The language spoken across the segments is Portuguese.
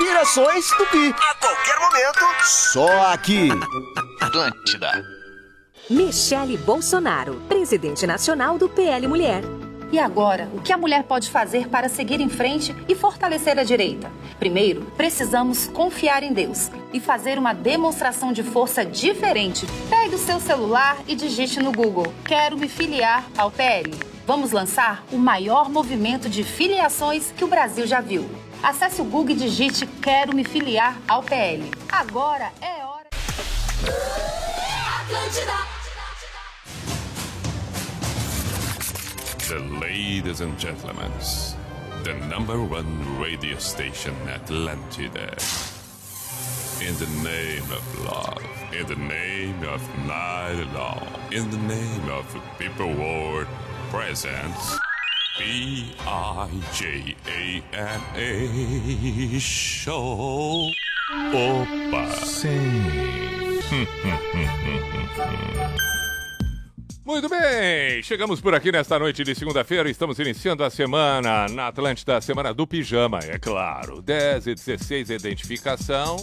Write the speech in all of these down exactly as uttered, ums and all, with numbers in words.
Inspirações Tupi. A qualquer momento, só aqui. Atlântida. Michele Bolsonaro, presidente nacional do P L Mulher. E agora, o que a mulher pode fazer para seguir em frente e fortalecer a direita? Primeiro, precisamos confiar em Deus e fazer uma demonstração de força diferente. Pegue o seu celular e digite no Google: quero me filiar ao P L. Vamos lançar o maior movimento de filiações que o Brasil já viu. Acesse o Google e digite: quero me filiar ao P L. Agora é hora... Atlântida. The ladies and gentlemen, the number one radio station Atlântida. In the name of love, in the name of night long, in the name of people world presents B I J A M A Show. Opa! Sim. Muito bem, chegamos por aqui nesta noite de segunda-feira, estamos iniciando a semana na Atlântida, a semana do pijama, é claro. dez e dezesseis, identificação.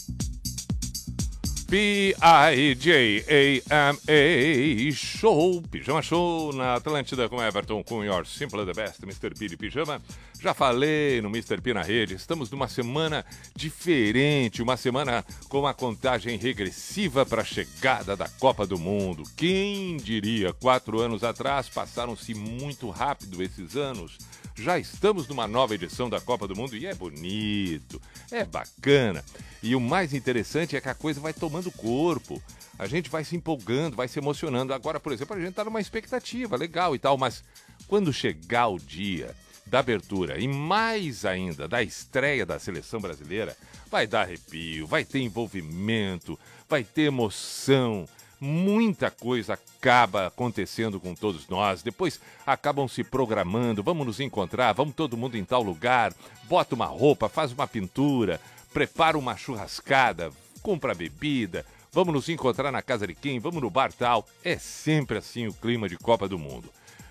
P I J A M A Show, Pijama Show na Atlântida com Everton, com Your Simple the Best, mister P de Pijama. Já falei no mister P na rede, estamos numa semana diferente, uma semana com uma contagem regressiva para a chegada da Copa do Mundo. Quem diria, quatro anos atrás, passaram-se muito rápido esses anos. Já estamos numa nova edição da Copa do Mundo e é bonito, é bacana. E o mais interessante é que a coisa vai tomando corpo. A gente vai se empolgando, vai se emocionando. Agora, por exemplo, a gente está numa expectativa legal e tal, mas quando chegar o dia da abertura e mais ainda da estreia da seleção brasileira, vai dar arrepio, vai ter envolvimento, vai ter emoção. Muita coisa acaba acontecendo com todos nós, depois acabam se programando, vamos nos encontrar, vamos todo mundo em tal lugar, bota uma roupa, faz uma pintura, prepara uma churrascada, compra bebida, vamos nos encontrar na casa de quem, vamos no bar tal. É sempre assim o clima de Copa do Mundo.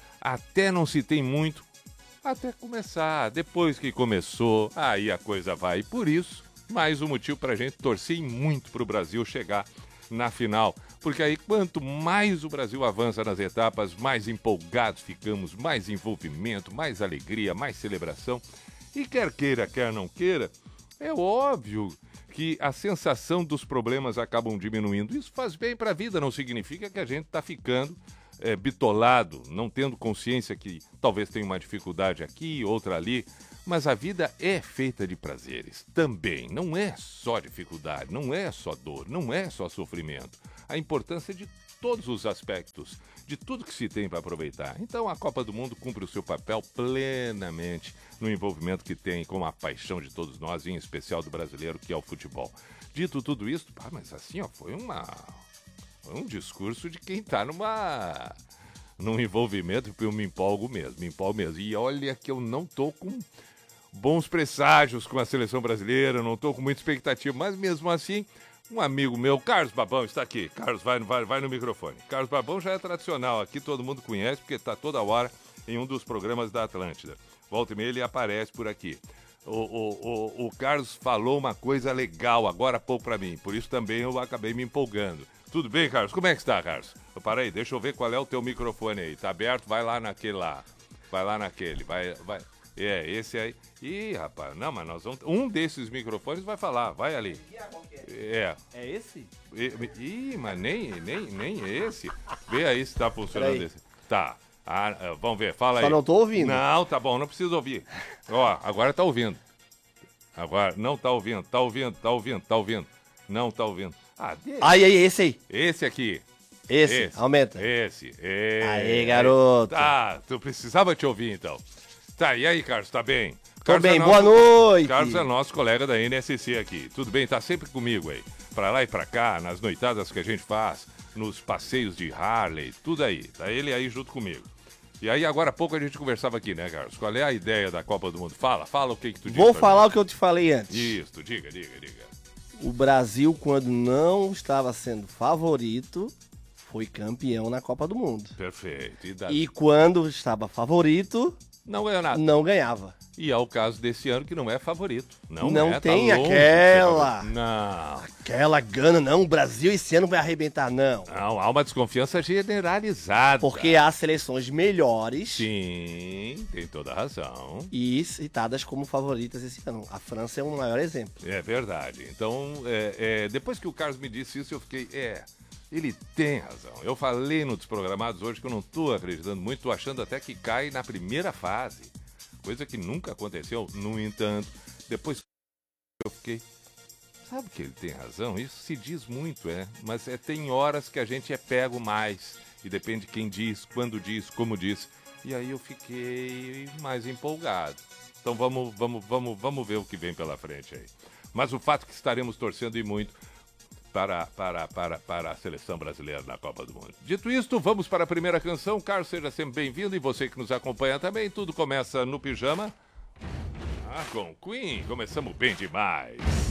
Até não se tem muito, até começar, depois que começou, aí a coisa vai. E por isso, mais um motivo para a gente torcer muito para o Brasil chegar na final, porque aí quanto mais o Brasil avança nas etapas, mais empolgados ficamos, mais envolvimento, mais alegria, mais celebração. E quer queira, quer não queira, é óbvio que a sensação dos problemas acabam diminuindo. Isso faz bem para a vida, não significa que a gente está ficando é, bitolado, não tendo consciência que talvez tenha uma dificuldade aqui, outra ali. Mas a vida é feita de prazeres também, não é só dificuldade, não é só dor, não é só sofrimento. A importância de todos os aspectos, de tudo que se tem para aproveitar. Então a Copa do Mundo cumpre o seu papel plenamente no envolvimento que tem com a paixão de todos nós, em especial do brasileiro, que é o futebol. Dito tudo isso, ah, mas assim, ó, foi, uma, foi um discurso de quem está numa... num envolvimento, porque eu me empolgo mesmo, me empolgo mesmo. E olha que eu não tô com bons presságios com a seleção brasileira, não tô com muita expectativa, mas mesmo assim, um amigo meu, Carlos Babão, está aqui. Carlos, vai, vai, vai no microfone. Carlos Babão já é tradicional aqui, todo mundo conhece, porque está toda hora em um dos programas da Atlântida. Volta e meia ele aparece por aqui. O, o, o, o Carlos falou uma coisa legal agora há pouco para mim, por isso também eu acabei me empolgando. Tudo bem, Carlos? Como é que está, Carlos? Para aí, deixa eu ver qual é o teu microfone aí. Tá aberto? Vai lá naquele lá. Vai lá naquele. Vai, vai. É, esse aí. Ih, rapaz, não, mas nós vamos... Um desses microfones vai falar. Vai ali. É. É esse? Ih, mas nem, nem, nem esse. Vê aí se tá funcionando esse. Tá. Ah, vamos ver, fala aí. Só não tô ouvindo. Não, tá bom, não precisa ouvir. Ó, agora tá ouvindo. Agora, não tá ouvindo, tá ouvindo, tá ouvindo, tá ouvindo. Não tá ouvindo. Ah, deixa. Aí, aí, esse aí. Esse aqui. Esse, esse aumenta. Esse, esse. Aí, garoto. Tá, tu precisava te ouvir, então. Tá, e aí, Carlos, tá bem? Tô Carlos bem, é boa nosso, noite. Carlos é nosso colega da N S C aqui. Tudo bem? Tá sempre comigo aí. Pra lá e pra cá, nas noitadas que a gente faz, nos passeios de Harley, tudo aí. Tá ele aí junto comigo. E aí, agora há pouco a gente conversava aqui, né, Carlos? Qual é a ideia da Copa do Mundo? Fala, fala o que que tu disse. Vou falar mim. O que eu te falei antes. Isso, diga, diga, diga. O Brasil, quando não estava sendo favorito, foi campeão na Copa do Mundo. Perfeito. E, da... e quando estava favorito, Não ganhou nada. Não ganhava. E é o caso desse ano que não é favorito. Não, Não é, tem tá longe de ser aquela. favorito. Não. Aquela gana, não, o Brasil esse ano vai arrebentar, não. Não, há uma desconfiança generalizada. Porque há seleções melhores Sim, tem toda a razão. e citadas como favoritas esse ano. A França é um maior exemplo. É verdade. Então, é, é, depois que o Carlos me disse isso, eu fiquei, é, ele tem razão. Eu falei no Desprogramados hoje que eu não tô acreditando muito, tô achando até que cai na primeira fase. Coisa que nunca aconteceu. No entanto, depois eu fiquei, sabe que ele tem razão? Isso se diz muito, é. Mas é, tem horas que a gente é pego mais. E depende quem diz, quando diz, como diz. E aí eu fiquei mais empolgado. Então vamos, vamos, vamos, vamos ver o que vem pela frente aí. Mas o fato é que estaremos torcendo e muito para, para, para, para a seleção brasileira na Copa do Mundo. Dito isto, vamos para a primeira canção. Carlos, seja sempre bem-vindo. E você que nos acompanha também. Tudo começa no Pijama. Ah, com Queen. Começamos bem demais.